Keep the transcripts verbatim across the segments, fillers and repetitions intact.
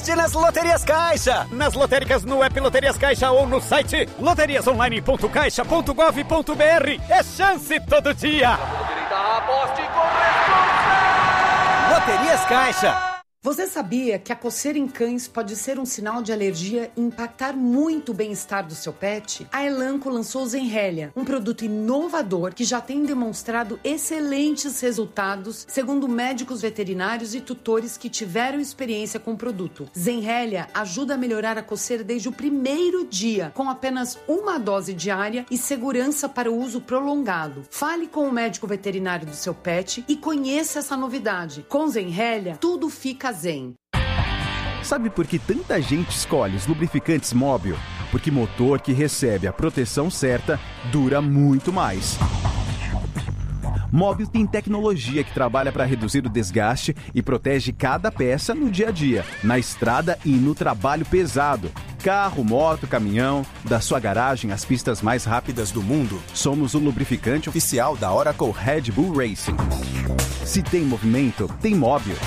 aposte nas Loterias Caixa. Nas lotéricas no app Loterias Caixa ou no site loterias online ponto caixa ponto gov ponto br. É chance todo dia. Aposte com Loterias Caixa. Você sabia que a coceira em cães pode ser um sinal de alergia e impactar muito o bem-estar do seu pet? A Elanco lançou o Zenrelia, um produto inovador que já tem demonstrado excelentes resultados, segundo médicos veterinários e tutores que tiveram experiência com o produto. Zenrelia ajuda a melhorar a coceira desde o primeiro dia, com apenas uma dose diária e segurança para o uso prolongado. Fale com o médico veterinário do seu pet e conheça essa novidade. Com Zenrelia, tudo fica zen. Sabe por que tanta gente escolhe os lubrificantes Móbil? Porque motor que recebe a proteção certa dura muito mais. Móbil tem tecnologia que trabalha para reduzir o desgaste e protege cada peça no dia a dia, na estrada e no trabalho pesado. Carro, moto, caminhão, da sua garagem às pistas mais rápidas do mundo, somos o lubrificante oficial da Oracle Red Bull Racing. Se tem movimento, tem Móbil.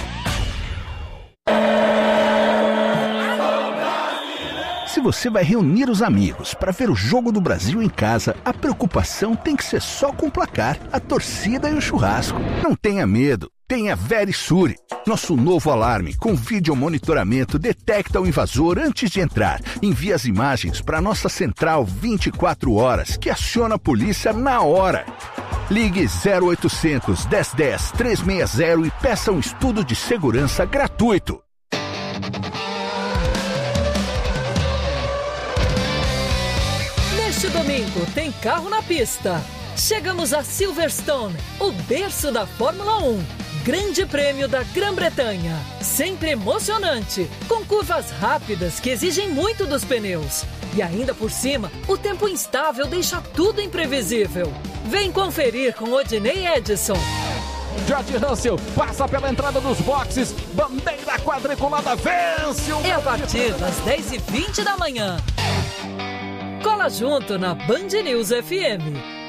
Se você vai reunir os amigos para ver o Jogo do Brasil em casa, a preocupação tem que ser só com o placar, a torcida e o churrasco. Não tenha medo, tenha Verisure. Nosso novo alarme com vídeo monitoramento detecta o invasor antes de entrar. Envia as imagens para nossa central vinte e quatro horas, que aciona a polícia na hora. Ligue zero oitocentos, dez dez, trezentos e sessenta e peça um estudo de segurança gratuito. Neste domingo tem carro na pista. Chegamos a Silverstone, o berço da Fórmula um. Grande Prêmio da Grã-Bretanha. Sempre emocionante, com curvas rápidas que exigem muito dos pneus. E ainda por cima, o tempo instável deixa tudo imprevisível. Vem conferir com Odinei Edson. George Russell passa pela entrada dos boxes. Bandeira quadriculada, vence o... É a partir das dez e vinte da manhã. Cola junto na Band News F M.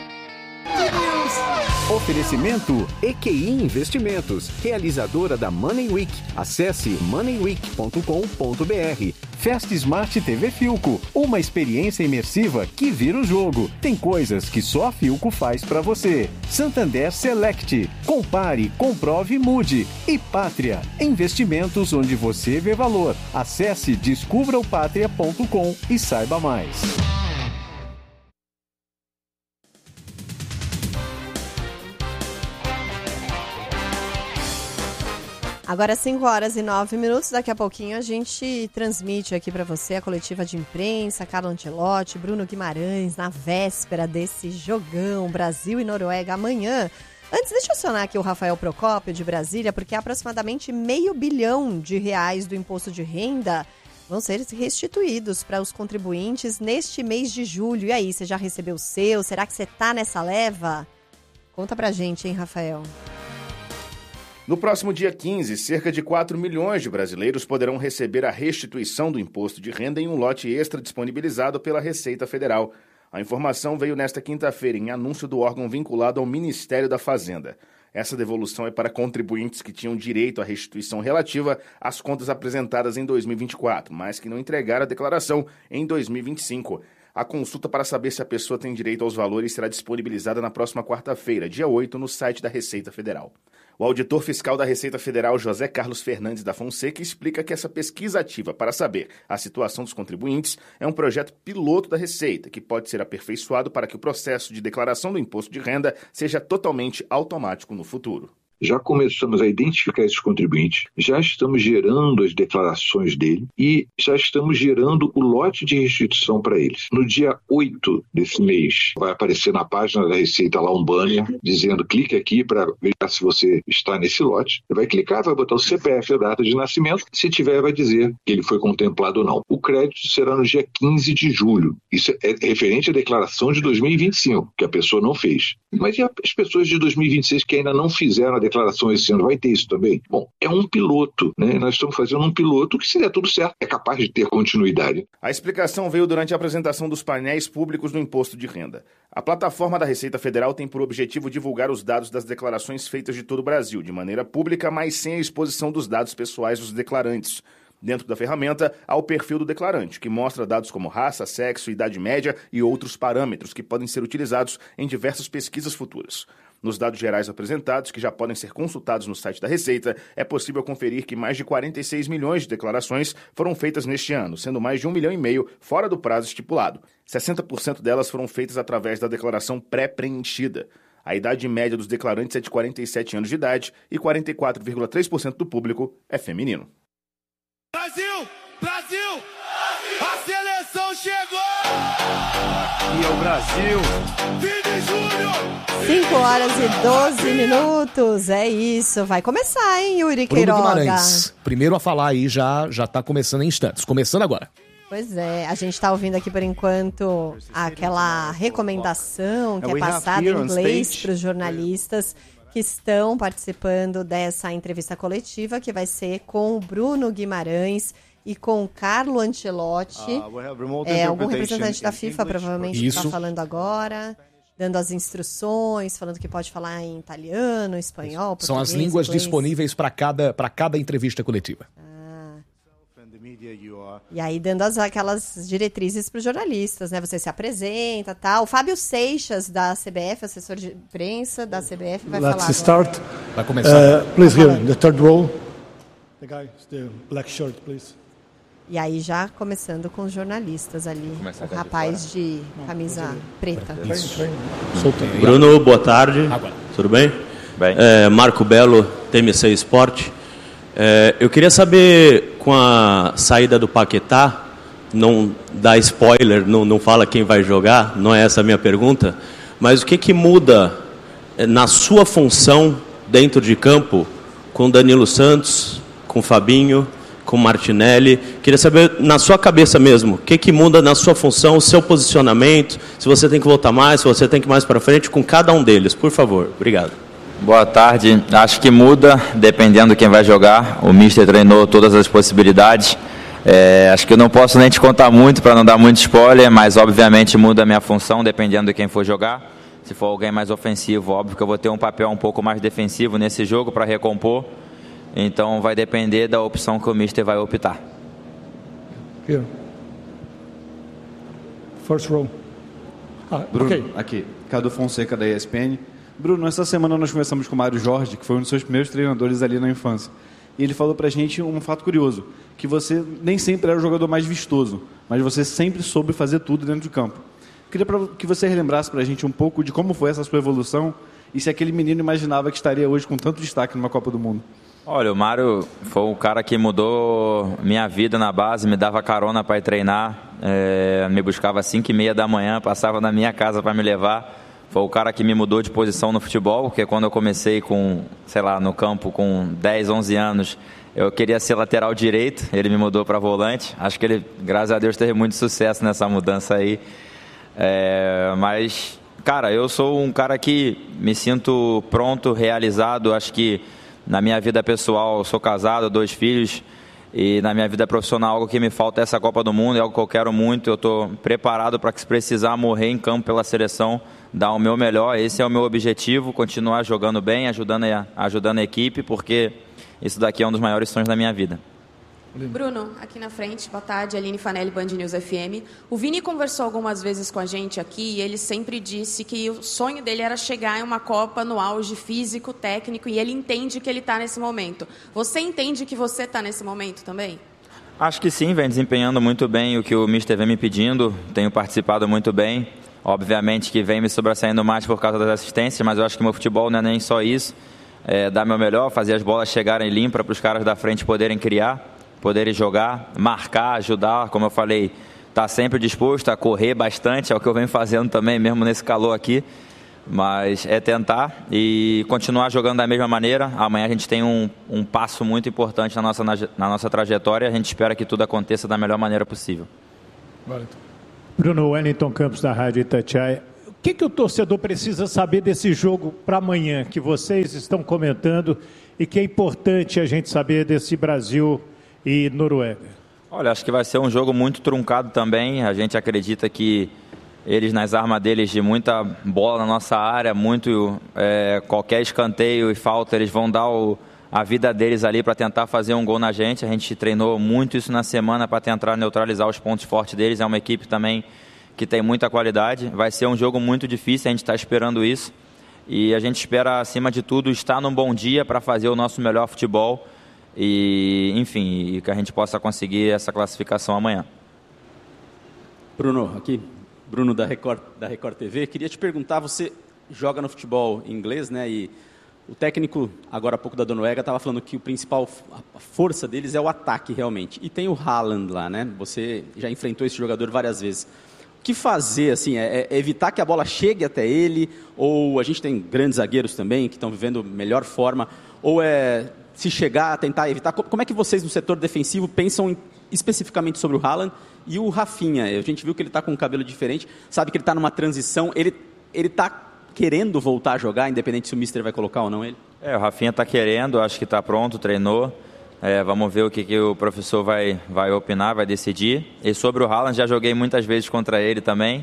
Oferecimento E Q I Investimentos, realizadora da Money Week. Acesse money week ponto com ponto br. Fast Smart T V Filco, uma experiência imersiva que vira o jogo. Tem coisas que só a Filco faz pra você. Santander Select, compare, comprove e mude. E Pátria, investimentos onde você vê valor. Acesse descubra o pátria ponto com e saiba mais. Agora cinco horas e nove minutos, daqui a pouquinho a gente transmite aqui para você a coletiva de imprensa, Carlo Ancelotti, Bruno Guimarães, na véspera desse jogão Brasil e Noruega amanhã. Antes, deixa eu acionar aqui o Rafael Procópio de Brasília, porque aproximadamente meio bilhão de reais do imposto de renda vão ser restituídos para os contribuintes neste mês de julho. E aí, você já recebeu o seu? Será que você tá nessa leva? Conta pra gente, hein, Rafael? No próximo dia quinze, cerca de quatro milhões de brasileiros poderão receber a restituição do imposto de renda em um lote extra disponibilizado pela Receita Federal. A informação veio nesta quinta-feira em anúncio do órgão vinculado ao Ministério da Fazenda. Essa devolução é para contribuintes que tinham direito à restituição relativa às contas apresentadas em dois mil e vinte e quatro, mas que não entregaram a declaração em dois mil e vinte e cinco. A consulta para saber se a pessoa tem direito aos valores será disponibilizada na próxima quarta-feira, dia oito, no site da Receita Federal. O auditor fiscal da Receita Federal, José Carlos Fernandes da Fonseca, explica que essa pesquisa ativa para saber a situação dos contribuintes é um projeto piloto da Receita, que pode ser aperfeiçoado para que o processo de declaração do imposto de renda seja totalmente automático no futuro. Já começamos a identificar esses contribuintes, já estamos gerando as declarações dele e já estamos gerando o lote de restituição para eles. No dia oito desse mês, vai aparecer na página da Receita lá um banner dizendo clique aqui para ver se você está nesse lote. Você vai clicar, vai botar o C P F, a data de nascimento. Se tiver, vai dizer que ele foi contemplado ou não. O crédito será no dia quinze de julho. Isso é referente à declaração de dois mil e vinte e cinco, que a pessoa não fez. Mas e as pessoas de dois mil e vinte e seis que ainda não fizeram a declaração esse ano, vai ter isso também? Bom, é um piloto, né? Nós estamos fazendo um piloto que, se der tudo certo, é capaz de ter continuidade. A explicação veio durante a apresentação dos painéis públicos do imposto de renda. A plataforma da Receita Federal tem por objetivo divulgar os dados das declarações feitas de todo o Brasil, de maneira pública, mas sem a exposição dos dados pessoais dos declarantes. Dentro da ferramenta, há o perfil do declarante, que mostra dados como raça, sexo, idade média e outros parâmetros que podem ser utilizados em diversas pesquisas futuras. Nos dados gerais apresentados, que já podem ser consultados no site da Receita, é possível conferir que mais de quarenta e seis milhões de declarações foram feitas neste ano, sendo mais de um milhão e meio fora do prazo estipulado. sessenta por cento delas foram feitas através da declaração pré-preenchida. A idade média dos declarantes é de quarenta e sete anos de idade e quarenta e quatro vírgula três por cento do público é feminino. Brasil! Brasil! A seleção chegou! E é o Brasil! Vini Júnior! cinco horas e doze minutos, é isso. Vai começar, hein, Yuri Queiroga? Bruno Guimarães, primeiro a falar aí, já, já tá começando em instantes. Começando agora. Pois é, a gente tá ouvindo aqui por enquanto aquela recomendação que é passada em inglês para os jornalistas que estão participando dessa entrevista coletiva, que vai ser com o Bruno Guimarães e com o Carlo Ancelotti. Uh, é, algum representante da FIFA provavelmente está falando agora, dando as instruções, falando que pode falar em italiano, espanhol, português. São as línguas inglês. disponíveis para cada, para cada entrevista coletiva. Ah. E aí dando as, aquelas diretrizes para os jornalistas, né? Você se apresenta, tal. O Fábio Seixas, da C B F, assessor de imprensa da C B F, vai Let's falar start. Vai começar. Uh, please here, the third row. The guy, the black shirt, please. E aí já começando com os jornalistas ali. O rapaz de, de camisa preta. Isso. Bruno, boa tarde. Agora. Tudo bem? Bem. É, Marco Belo, T M C Esporte. É, eu queria saber, com a saída do Paquetá, não dá spoiler, não, não fala quem vai jogar, não é essa a minha pergunta, mas o que, que muda na sua função dentro de campo com Danilo Santos, com Fabinho, com Martinelli? Queria saber, na sua cabeça mesmo, o que, que muda na sua função, o seu posicionamento, se você tem que voltar mais, se você tem que ir mais para frente, com cada um deles, por favor. Obrigado. Boa tarde. Acho que muda, dependendo de quem vai jogar. O Mister treinou todas as possibilidades. É, acho que eu não posso nem te contar muito para não dar muito spoiler, mas obviamente muda a minha função, dependendo de quem for jogar. Se for alguém mais ofensivo, óbvio que eu vou ter um papel um pouco mais defensivo nesse jogo para recompor. Então vai depender da opção que o Mister vai optar. Here. First row. Ah, Bruno, okay. Aqui, Cadu Fonseca da E S P N. Bruno, essa semana nós conversamos com o Mário Jorge, que foi um dos seus primeiros treinadores ali na infância. E ele falou pra gente um fato curioso, que você nem sempre era o jogador mais vistoso, mas você sempre soube fazer tudo dentro de campo. Queria pra, que você relembrasse pra gente um pouco de como foi essa sua evolução e se aquele menino imaginava que estaria hoje com tanto destaque numa Copa do Mundo. Olha, o Mário foi o cara que mudou minha vida na base, me dava carona para ir treinar, é, me buscava às cinco e meia da manhã, passava na minha casa para me levar. Foi o cara que me mudou de posição no futebol, porque quando eu comecei com, sei lá, no campo com dez, onze anos, eu queria ser lateral direito, ele me mudou para volante. Acho que ele, graças a Deus, teve muito sucesso nessa mudança aí. É, mas, cara, eu sou um cara que me sinto pronto, realizado. Acho que na minha vida pessoal, eu sou casado, dois filhos, e na minha vida profissional, algo que me falta é essa Copa do Mundo, é algo que eu quero muito. Eu estou preparado para que, se precisar, morrer em campo pela seleção, dar o meu melhor. Esse é o meu objetivo, continuar jogando bem, ajudando a, ajudando a equipe, porque isso daqui é um dos maiores sonhos da minha vida. Bruno, aqui na frente, boa tarde, Aline Fanelli, Band News F M. O Vini conversou algumas vezes com a gente aqui e ele sempre disse que o sonho dele era chegar em uma Copa no auge físico, técnico, e ele entende que ele está nesse momento. Você entende que você está nesse momento também? Acho que sim, vem desempenhando muito bem o que o Mister vem me pedindo, tenho participado muito bem. Obviamente que vem me sobressaindo mais por causa das assistências, mas eu acho que meu futebol não é nem só isso. É dar meu melhor, fazer as bolas chegarem limpas para os caras da frente poderem criar, poderem jogar, marcar, ajudar, como eu falei, tá sempre disposto a correr bastante, é o que eu venho fazendo também, mesmo nesse calor aqui, mas é tentar e continuar jogando da mesma maneira. Amanhã a gente tem um, um passo muito importante na nossa, na, na nossa trajetória, a gente espera que tudo aconteça da melhor maneira possível. Bruno, Wellington Campos da Rádio Itatiaia. O que, que o torcedor precisa saber desse jogo para amanhã, que vocês estão comentando, e que é importante a gente saber desse Brasil e Noruega? Olha, acho que vai ser um jogo muito truncado também. A gente acredita que eles, nas armas deles, de muita bola na nossa área, muito é, qualquer escanteio e falta, eles vão dar o, a vida deles ali para tentar fazer um gol na gente. A gente treinou muito isso na semana para tentar neutralizar os pontos fortes deles. É uma equipe também que tem muita qualidade. Vai ser um jogo muito difícil, a gente está esperando isso. E a gente espera, acima de tudo, estar num bom dia para fazer o nosso melhor futebol. E, enfim, e que a gente possa conseguir essa classificação amanhã. Bruno, aqui, Bruno da Record, da Record T V. Queria te perguntar, você joga no futebol inglês, né? E o técnico, agora há pouco da Noruega, estava falando que o principal, a força deles é o ataque, realmente. E tem o Haaland lá, né? Você já enfrentou esse jogador várias vezes. O que fazer, assim, é, é evitar que a bola chegue até ele? Ou a gente tem grandes zagueiros também, que estão vivendo melhor forma? Ou é se chegar, tentar evitar? Como é que vocês, no setor defensivo, pensam em, especificamente sobre o Haaland e o Rafinha? A gente viu que ele está com um cabelo diferente, sabe que ele está numa transição, ele está querendo voltar a jogar, independente se o mister vai colocar ou não ele? É, o Rafinha está querendo, acho que está pronto, treinou. É, vamos ver o que, que o professor vai, vai opinar, vai decidir. E sobre o Haaland, já joguei muitas vezes contra ele também.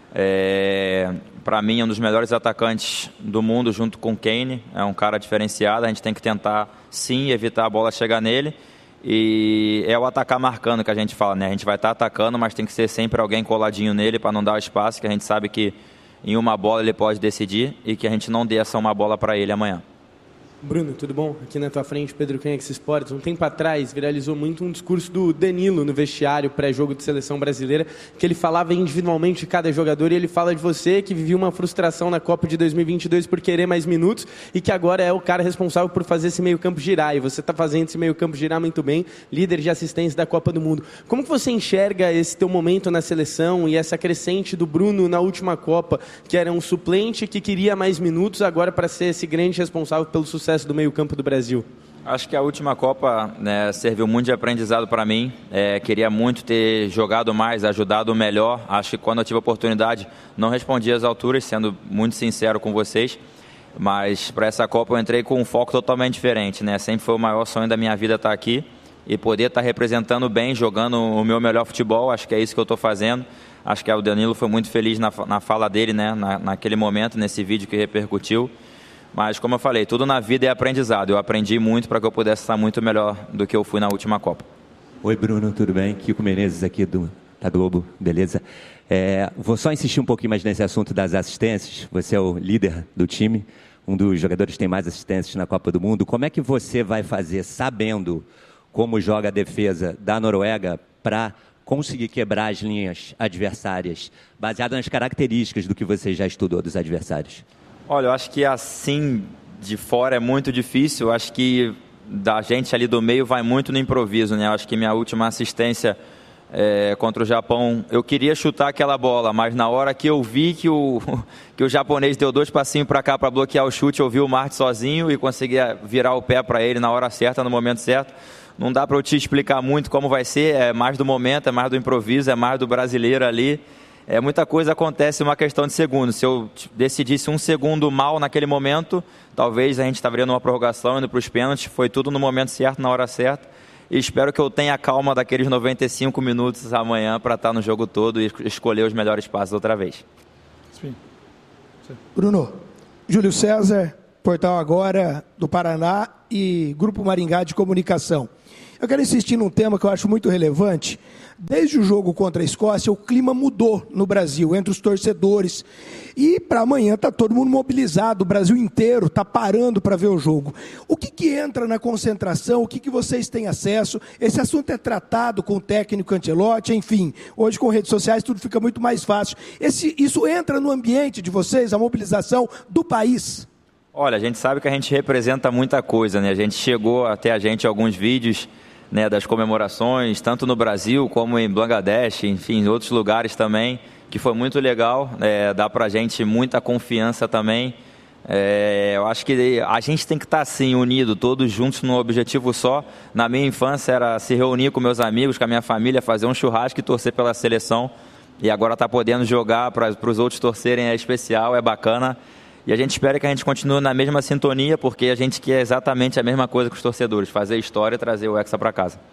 É, para mim, é um dos melhores atacantes do mundo, junto com o Kane. É um cara diferenciado, a gente tem que tentar, sim, evitar a bola chegar nele. E é o atacar marcando que a gente fala, né? A gente vai estar tá atacando, mas tem que ser sempre alguém coladinho nele para não dar espaço, que a gente sabe que em uma bola ele pode decidir e que a gente não dê essa uma bola para ele amanhã. Bruno, tudo bom? Aqui na tua frente, Pedro Canhex Esportes. Um tempo atrás, viralizou muito um discurso do Danilo no vestiário pré-jogo de seleção brasileira, que ele falava individualmente de cada jogador, e ele fala de você, que vivia uma frustração na Copa de dois mil e vinte e dois por querer mais minutos, e que agora é o cara responsável por fazer esse meio-campo girar, e você está fazendo esse meio-campo girar muito bem, líder de assistência da Copa do Mundo. Como que você enxerga esse teu momento na seleção e essa crescente do Bruno na última Copa, que era um suplente que queria mais minutos, agora para ser esse grande responsável pelo sucesso do meio-campo do Brasil? Acho que a última Copa, né, serviu muito de aprendizado para mim. É, queria muito ter jogado mais, ajudado melhor. Acho que quando eu tive a oportunidade, não respondi às alturas, sendo muito sincero com vocês. Mas para essa Copa eu entrei com um foco totalmente diferente, né? Sempre foi o maior sonho da minha vida estar aqui e poder estar representando bem, jogando o meu melhor futebol. Acho que é isso que eu estou fazendo. Acho que o Danilo foi muito feliz na, na fala dele, né, na, naquele momento, nesse vídeo que repercutiu. Mas, como eu falei, tudo na vida é aprendizado. Eu aprendi muito para que eu pudesse estar muito melhor do que eu fui na última Copa. Oi, Bruno, tudo bem? Kiko Menezes aqui do, da Globo, beleza? É, vou só insistir um pouquinho mais nesse assunto das assistências. Você é o líder do time, um dos jogadores que tem mais assistências na Copa do Mundo. Como é que você vai fazer, sabendo como joga a defesa da Noruega, para conseguir quebrar as linhas adversárias, baseado nas características do que você já estudou dos adversários? Olha, eu acho que assim, de fora é muito difícil. Eu acho que da gente ali do meio vai muito no improviso, né? Eu acho que minha última assistência é, contra o Japão, eu queria chutar aquela bola, mas na hora que eu vi que o, que o japonês deu dois passinhos para cá para bloquear o chute, eu vi o Martin sozinho e conseguia virar o pé para ele na hora certa, no momento certo. Não dá para eu te explicar muito como vai ser, é mais do momento, é mais do improviso, é mais do brasileiro ali. É, muita coisa acontece em uma questão de segundos. Se eu decidisse um segundo mal naquele momento, talvez a gente estaria numa prorrogação, indo para os pênaltis. Foi tudo no momento certo, na hora certa. E espero que eu tenha a calma daqueles noventa e cinco minutos amanhã para estar no jogo todo e escolher os melhores passos outra vez. Sim. Sim. Bruno, Júlio César, Portal Agora do Paraná e Grupo Maringá de Comunicação. Eu quero insistir num tema que eu acho muito relevante. Desde o jogo contra a Escócia, o clima mudou no Brasil, entre os torcedores. E para amanhã está todo mundo mobilizado, o Brasil inteiro está parando para ver o jogo. O que, que entra na concentração? O que, que vocês têm acesso? Esse assunto é tratado com o técnico Ancelotti, enfim. Hoje com redes sociais tudo fica muito mais fácil. Esse, isso entra no ambiente de vocês, a mobilização do país? Olha, a gente sabe que a gente representa muita coisa, né? A gente chegou até a gente alguns vídeos, né, das comemorações, tanto no Brasil como em Bangladesh, enfim, em outros lugares também, que foi muito legal, é, dá pra gente muita confiança também. É, eu acho que a gente tem que estar assim, unido, todos juntos num objetivo só. Na minha infância era se reunir com meus amigos, com a minha família, fazer um churrasco e torcer pela seleção. E agora tá podendo jogar para os outros torcerem, é especial, é bacana. E a gente espera que a gente continue na mesma sintonia, porque a gente quer exatamente a mesma coisa que os torcedores, fazer história e trazer o Hexa para casa.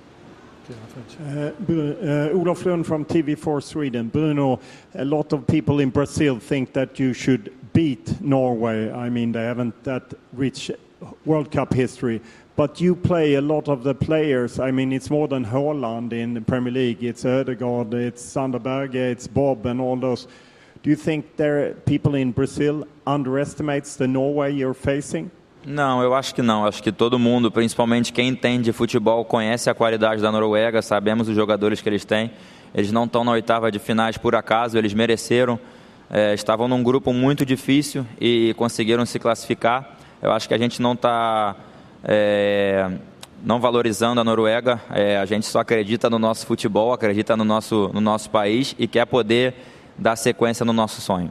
Uh, uh, Olof Lund from T V four Sweden. Bruno, a lot of people in Brazil think that you should beat Norway. I mean, they haven't that rich World Cup history. But you play a lot of the players. I mean, it's more than Haaland in the Premier League. It's Ødegaard, it's Sander Berge, it's Bob and all those. Do you think there people in Brazil underestimates the Norway you're facing? Não, eu acho que não. Acho que todo mundo, principalmente quem entende de futebol, conhece a qualidade da Noruega, sabemos os jogadores que eles têm. Eles não estão na oitava de finais por acaso, eles mereceram. É, estavam num grupo muito difícil e conseguiram se classificar. Eu acho que a gente não está é, não valorizando a Noruega. É, a gente só acredita no nosso futebol, acredita no nosso, no nosso país e quer poder dar sequência no nosso sonho.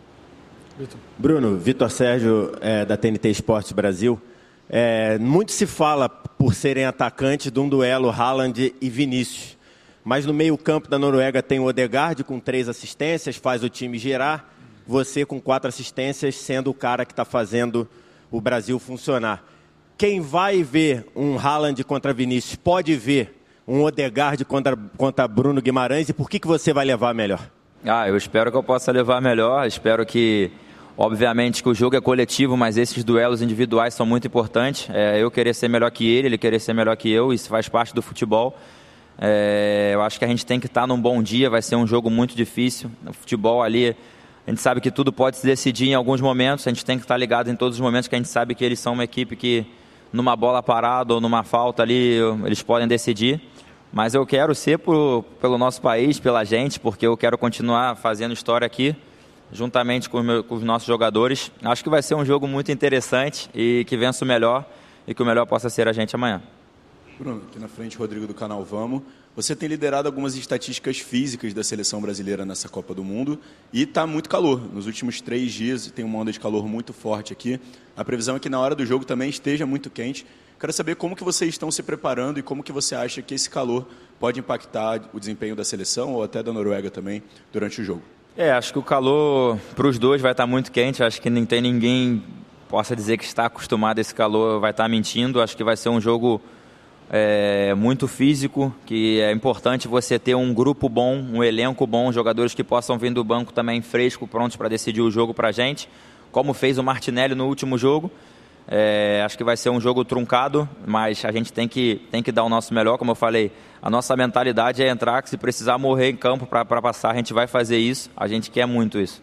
Bruno, Vitor Sérgio, é, da T N T Esportes Brasil. É, muito se fala, por serem atacantes, de um duelo Haaland e Vinícius. Mas no meio-campo da Noruega tem o Ødegaard com três assistências, faz o time girar. Você com quatro assistências, sendo o cara que está fazendo o Brasil funcionar. Quem vai ver um Haaland contra Vinícius pode ver um Ødegaard contra, contra Bruno Guimarães. E por que, que você vai levar melhor? Ah, eu espero que eu possa levar melhor. Espero que, obviamente, que o jogo é coletivo, mas esses duelos individuais são muito importantes. É, eu querer ser melhor que ele, ele querer ser melhor que eu, isso faz parte do futebol. É, eu acho que a gente tem que estar num bom dia, vai ser um jogo muito difícil. O futebol ali, a gente sabe que tudo pode se decidir em alguns momentos, a gente tem que estar ligado em todos os momentos, que a gente sabe que eles são uma equipe que, numa bola parada ou numa falta ali, eles podem decidir. Mas eu quero ser por, pelo nosso país, pela gente, porque eu quero continuar fazendo história aqui, juntamente com, meu, com os nossos jogadores. Acho que vai ser um jogo muito interessante e que vença o melhor e que o melhor possa ser a gente amanhã. Bruno, aqui na frente, Rodrigo do canal Vamos. Você tem liderado algumas estatísticas físicas da seleção brasileira nessa Copa do Mundo e está muito calor. Nos últimos três dias tem uma onda de calor muito forte aqui. A previsão é que na hora do jogo também esteja muito quente. Quero saber como que vocês estão se preparando e como que você acha que esse calor pode impactar o desempenho da seleção ou até da Noruega também durante o jogo. É, acho que o calor para os dois vai estar muito quente. Acho que não tem ninguém possa dizer que está acostumado a esse calor, vai estar mentindo. Acho que vai ser um jogo é, muito físico, que é importante você ter um grupo bom, um elenco bom, jogadores que possam vir do banco também fresco, prontos para decidir o jogo para a gente, como fez o Martinelli no último jogo. É, acho que vai ser um jogo truncado, mas a gente tem que, tem que dar o nosso melhor, como eu falei. A nossa mentalidade é entrar, que se precisar morrer em campo para passar, a gente vai fazer isso. A gente quer muito isso.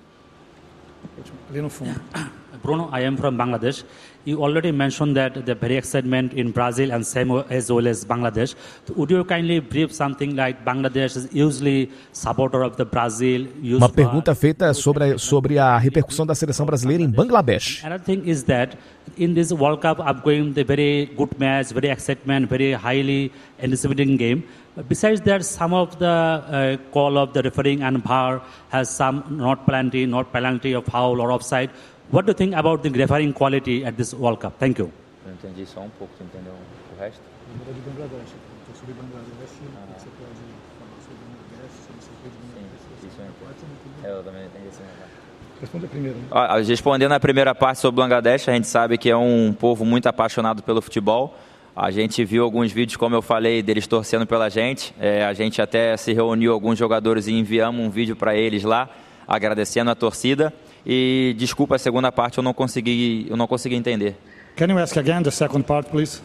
Ali no fundo. Bruno, I am from Bangladesh. You already mentioned that the very excitement in Brazil and same as well as Bangladesh. Would you kindly brief something like Bangladesh is usually supporter of the Brazil? Uma pergunta feita sobre, sobre a repercussão da seleção brasileira em Bangladesh. Another thing is that in this World Cup upcoming, the very good match, very excitement, very highly anticipating game. Besides that, some of the uh, call of the refereeing and V A R has some not penalty, not penalty of foul or offside. What do you think about the refereeing quality at this World Cup? Thank you. Eu entendi só um pouco, tu entendeu o resto? De Bangladesh, sobre Bangladesh, você pode falar sobre Bangladesh, sobre essa coisa de Bangladesh. Isso eu entendi. Eu também entendi esse negócio. Responda primeiro. Né? Ah, respondendo a primeira parte sobre Bangladesh, a gente sabe que é um povo muito apaixonado pelo futebol. A gente viu alguns vídeos, como eu falei, deles torcendo pela gente. É, a gente até se reuniu alguns jogadores e enviamos um vídeo para eles lá, agradecendo a torcida. E desculpa a segunda parte, eu não consegui, eu não consegui entender. Can you ask again the second part, please?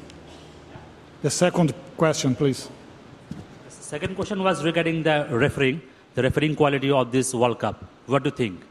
The second question, please. The second question was regarding the refereeing, the refereeing quality of this World Cup. What do you think?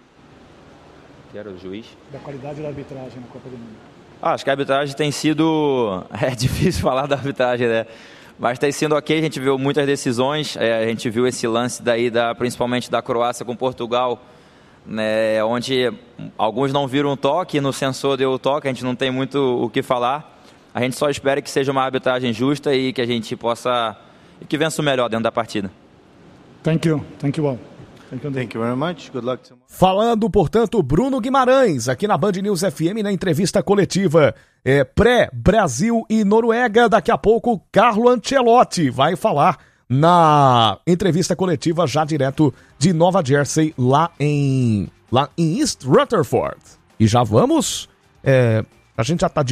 Que era o juiz? Da qualidade da arbitragem na Copa do Mundo. Ah, acho que a arbitragem tem sido... É difícil falar da arbitragem, né? Mas tem sido ok, a gente viu muitas decisões, é, a gente viu esse lance daí, da, principalmente da Croácia com Portugal, né, onde alguns não viram o toque, no sensor deu o toque, a gente não tem muito o que falar. A gente só espera que seja uma arbitragem justa e que a gente possa... e que vença o melhor dentro da partida. Thank you. Thank you all. Thank you, Thank you very much. Good luck tomorrow. Falando, portanto, Bruno Guimarães, aqui na Band News F M, na entrevista coletiva é, pré-Brasil e Noruega. Daqui a pouco, Carlo Ancelotti vai falar na entrevista coletiva já direto de Nova Jersey, lá em, lá em East Rutherford. E já vamos... É, a gente já está